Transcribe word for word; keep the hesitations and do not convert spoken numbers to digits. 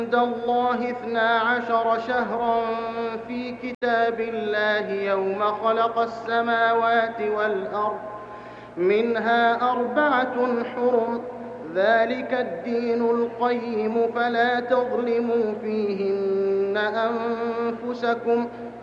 عند الله اثنا عشر شهرا في كتاب الله يوم خلق السماوات والأرض منها أربعة حرم ذلك الدين القيم فلا تظلموا فيهن أنفسكم